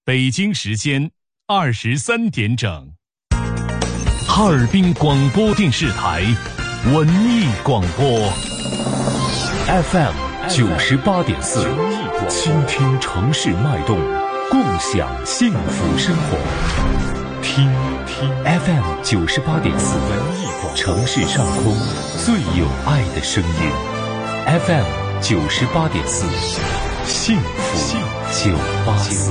北京时间23点整，哈尔滨广播电视台文艺广播 FM 98.4，倾听城市脉动，共享幸福生活。听 FM 98.4，城市上空最有爱的声音。FM 98.4，幸福984。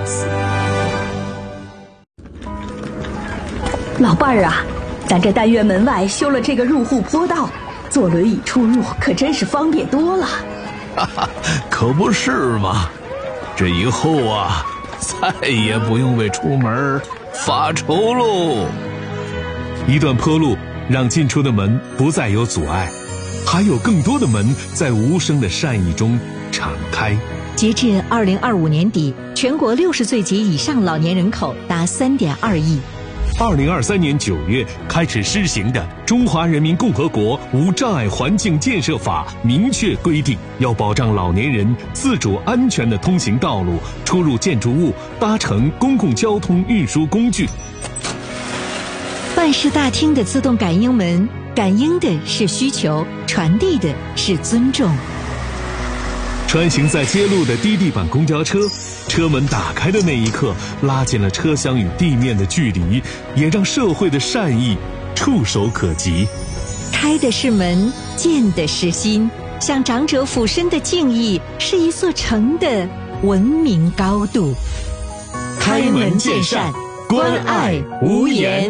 老伴儿啊，咱这单元门外修了这个入户坡道，坐轮椅出入可真是方便多了。 哈哈，可不是嘛！这以后啊，再也不用为出门发愁喽。 一段坡路让进出的门不再有阻碍，还有更多的门在无声的善意中敞开。 截至2025年底，全国60岁及以上老年人口达3.2亿。 2023年9月开始施行的《中华人民共和国无障碍环境建设法》明确规定，要保障老年人自主安全的通行道路、出入建筑物、搭乘公共交通运输工具。 办事大厅的自动感应门，感应的是需求，传递的是尊重。 穿行在街路的低地板公交车，车门打开的那一刻，拉近了车厢与地面的距离，也让社会的善意触手可及。 开的是门，见的是心，向长者俯身的敬意，是一座城的文明高度。 开门见山，关爱无言。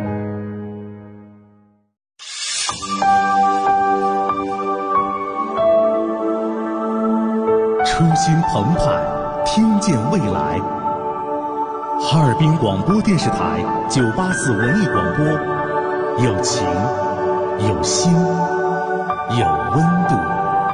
车心澎湃，听见未来。哈尔滨广播电视台984文艺广播，有情，有心，有温度。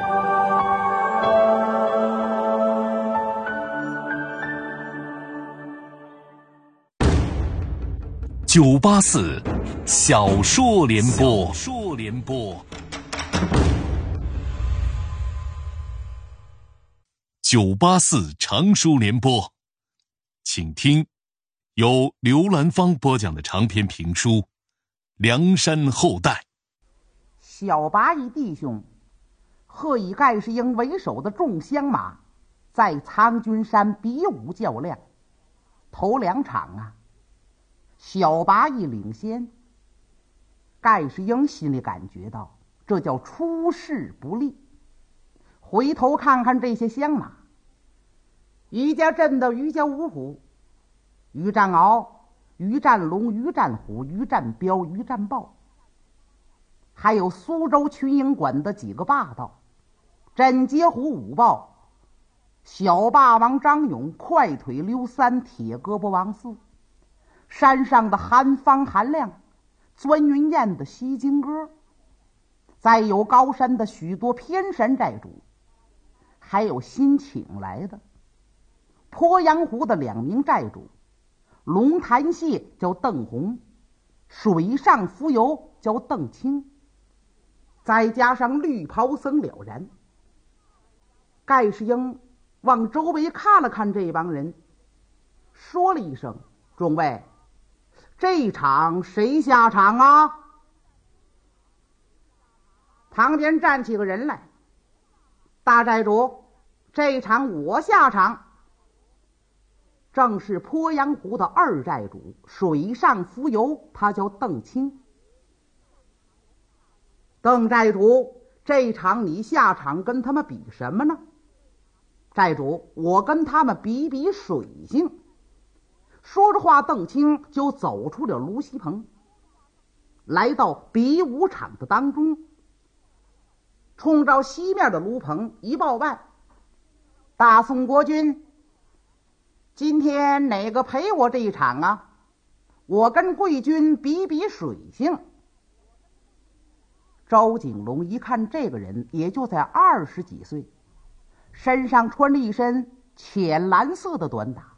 984小说联播。984长书联播，请听由刘兰芳播讲的长篇评书《梁山后代》。 小八一弟兄和以盖世英为首的众乡马在苍君山比武较量，头2场啊，小八一领先。盖世英心里感觉到这叫出师不利，回头看看这些乡马，于家镇的于家五虎，于占鳌、于占龙、于占虎、于占彪、于占豹，还有苏州群英馆的几个霸道，枕街虎五豹、小霸王张勇、快腿刘三、铁胳膊王四，山上的韩方、韩亮、钻云燕的西京哥，再有高山的许多偏山寨主，还有新请来的鄱阳湖的2名寨主，龙潭蟹叫邓红，水上浮游叫邓青，再加上绿袍僧了然。盖世英往周围看了看这帮人，说了一声：“众位，这场谁下场啊？”旁边站起个人来：“大寨主，这场我下场。”正是鄱阳湖的2寨主，水上浮游，他叫邓青。邓寨主，这场你下场跟他们比什么呢？寨主，我跟他们比比水性。说着话，邓青就走出了芦席棚，来到比武场的当中，冲着西面的芦棚一报办：“大宋国君，今天哪个陪我这一场啊？我跟贵军比比水性。”周景龙一看这个人也就在20几岁，身上穿着一身浅蓝色的短打，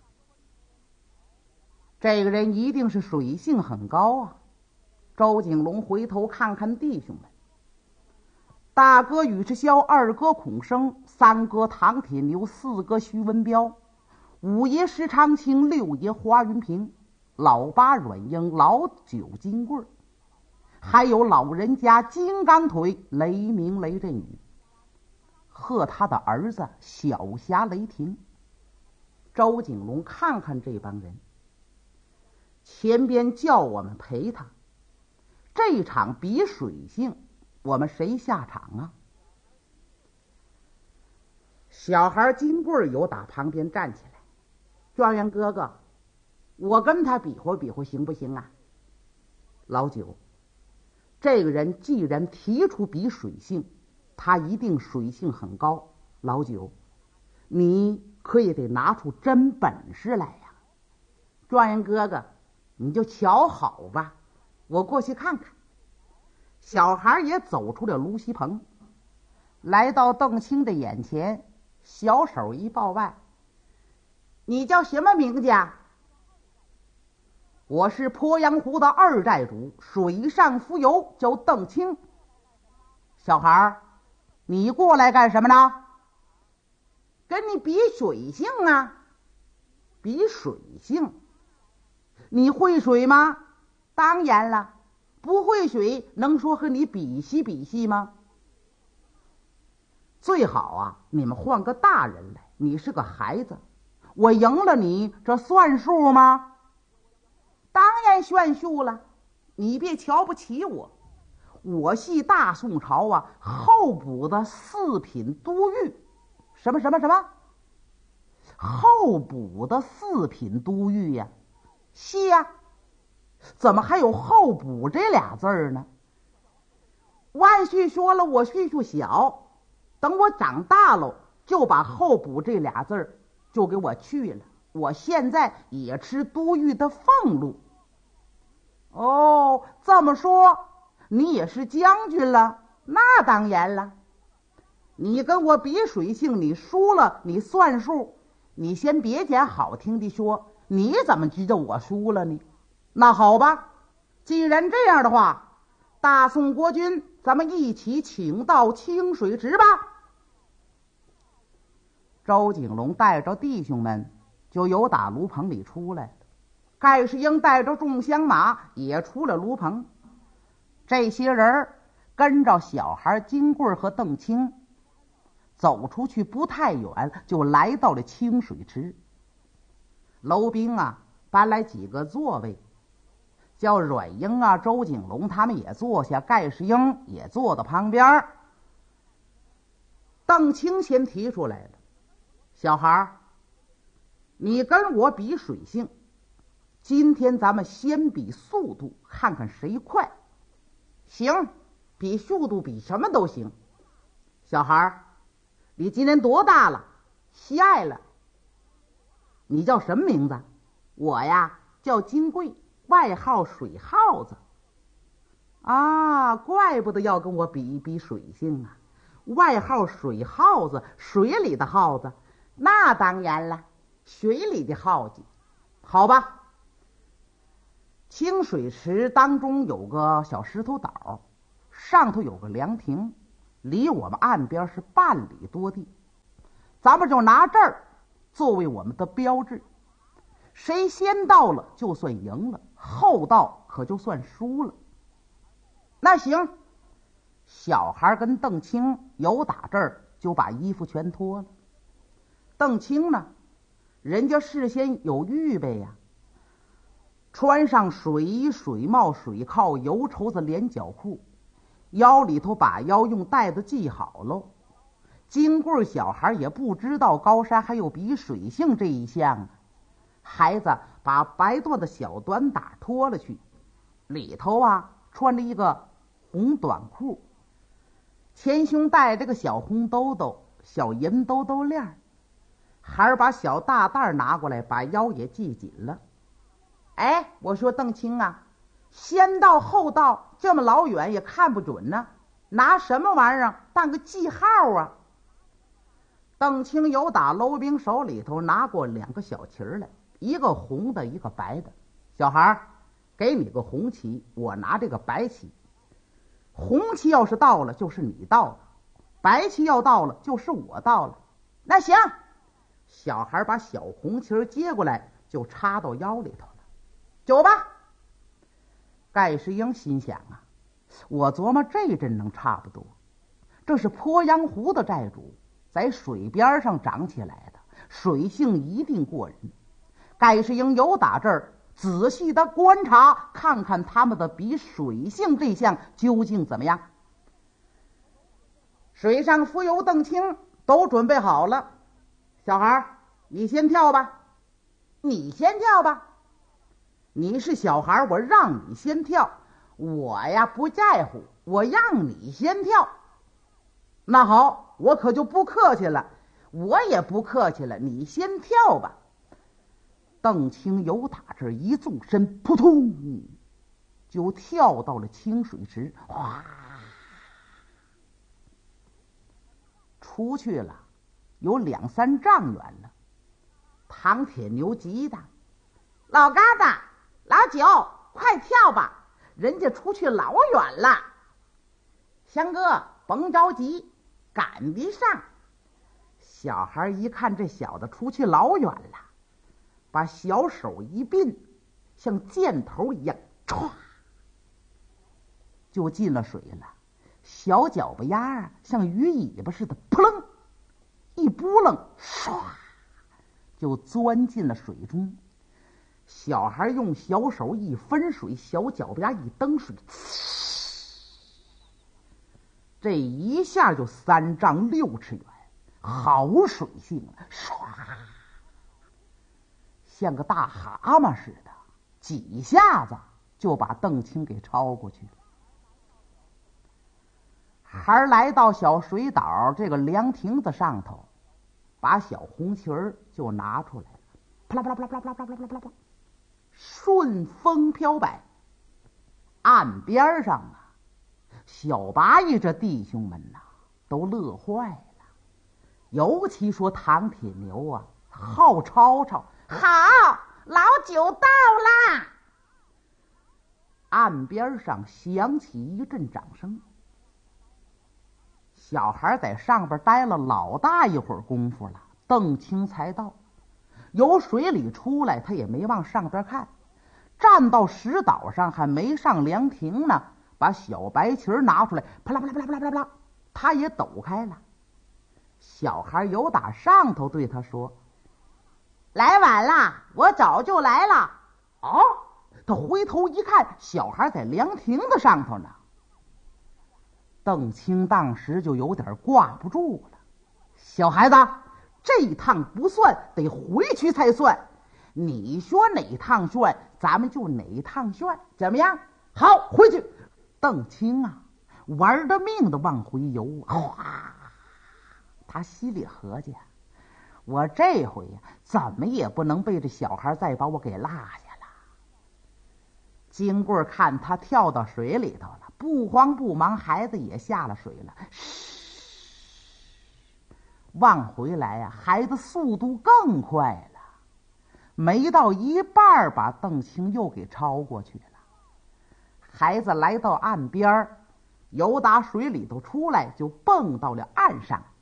这个人一定是水性很高啊。周景龙回头看看弟兄们，大哥宇智霄，2哥孔生，3哥唐铁牛，4哥徐文彪五爷石长青，六爷华云平，老八阮英，老九金贵，还有老人家金刚腿雷鸣雷震宇和他的儿子小侠雷霆。周景龙看看这帮人，前边叫我们陪他，这场比水性我们谁下场啊？小孩金贵有打旁边站起来，状元哥哥，我跟他比划比划行不行啊？老九，这个人既然提出比水性，他一定水性很高。老九，你可也得拿出真本事来呀！状元哥哥，你就瞧好吧，我过去看看。小孩也走出了芦席棚，来到邓青的眼前，小手一抱腕：“你叫什么名家？”“我是鄱阳湖的二寨主，水上浮游，叫邓青。”“小孩，你过来干什么呢？”“跟你比水性啊。”“比水性？你会水吗？”“当然了，不会水能说和你比戏比戏吗？”“最好啊，你们换个大人来，你是个孩子，我赢了你，这算数吗？”“当然算数了，你别瞧不起我，我系大宋朝啊候补的四品都尉。”“什么？候补的四品都尉呀？”“是呀，怎么还有候补这俩字儿呢？”“万岁说了，我岁数小，等我长大了，就把候补这俩字儿就给我去了。我现在也吃都尉的俸禄。”“哦，这么说你也是将军了？”“那当然了。你跟我比水性，你输了，你算数。你先别讲好听的说，你怎么知道我输了呢？那好吧，既然这样的话，大宋国君，咱们一起请到清水池吧。”周景龙带着弟兄们就由打炉棚里出来了，盖世英带着众乡马也出了炉棚。这些人跟着小孩金贵和邓青走出去不太远，就来到了清水池。楼兵啊搬来几个座位，叫阮英啊、周景龙他们也坐下，盖世英也坐到旁边。邓青先提出来了：“小孩，你跟我比水性，今天咱们先比速度，看看谁快。”“行，比速度，比什么都行。”“小孩，你今年多大了？”“12了。”“你叫什么名字？”“我呀，叫金贵，外号水耗子。”“啊，怪不得要跟我比一比水性啊！外号水耗子，水里的耗子。”“那当然了，水里的耗子。”“好吧。”清水池当中有个小石头岛，上头有个凉亭，离我们岸边是半里多地，咱们就拿这儿作为我们的标志，谁先到了就算赢了，后到可就算输了。”“那行。”小孩跟邓青由打这儿就把衣服全脱了。邓青呢，人家事先有预备呀，穿上水衣、水帽、水铐、油绸子连脚裤，腰里头把腰用带子系好喽。金贵小孩也不知道高山还有比水性这一项啊，孩子把白缎的小短打脱了去，里头啊穿着一个红短裤，前胸带着个小红兜兜、小银兜兜链，还把小大袋拿过来，把腰也系紧了。“哎，我说邓青啊，先到后到这么老远也看不准呢，拿什么玩意儿当个记号啊？”邓青由打楼兵手里头拿过2个小旗来，一个红的，一个白的。“小孩，给你个红旗，我拿这个白旗。红旗要是到了，就是你到了；白旗要到了，就是我到了。”“那行。” 小孩把小红旗接过来，就插到腰里头了。走吧。盖世英心想啊，我琢磨这阵能差不多。这是鄱阳湖的寨主，在水边上长起来的，水性一定过人。盖世英由打这儿仔细的观察，看看他们的比水性这项究竟怎么样。水上浮游邓青都准备好了，小孩你先跳吧。你先跳吧。你是小孩，我让你先跳，我呀不在乎，我让你先跳。那好，我可就不客气了，我也不客气了，你先跳吧。邓青由打这一纵身，扑通就跳到了清水池，哗，出去了，有2、3丈远了。唐铁牛急的：老疙瘩，老九，快跳吧，人家出去老远了。香哥，甭着急，赶得上。小孩一看这小子出去老远了，把小手一并，像箭头一样，歘，就进了水了。小脚巴丫啊，像鱼尾巴似的，扑棱一扑棱，唰，就钻进了水中。小孩用小手一分水，小脚巴丫一蹬水，这一下就3丈6尺远，好水性啊！唰，像个大蛤蟆似的，几下子就把邓青给超过去了。孩来到小水岛这个凉亭子上头，把小红旗儿就拿出来了，啪啦啪啦啪啦啪啦啪啦啪啦啪啦啪啦，顺风飘摆。岸边上啊，小八爷这弟兄们呐，都乐坏了。尤其说唐铁牛啊，好吵吵，好，老九到啦！岸边上响起一阵掌声。小孩在上边待了老大一会儿功夫了，邓青才到。由水里出来，他也没往上边看，站到石岛上还没上凉亭呢，把小白旗拿出来，啪啦啪啦啪啦啪啦啪啦啪啦，他也抖开了。小孩由打上头对他说：来晚了，我早就来了。哦，他回头一看，小孩在凉亭子上头呢。邓青当时就有点挂不住了。小孩子，这一趟不算，得回去才算。你说哪趟算，咱们就哪趟算，怎么样？好，回去。邓青啊，玩的命的往回游，哗！他心里合计，我这回呀，怎么也不能被这小孩再把我给落下了。金贵看他跳到水里头了，不慌不忙，孩子也下了水了。往回来呀，孩子速度更快了，没到一半把邓青又给超过去了。孩子来到岸边，由打水里头出来，就蹦到了岸上。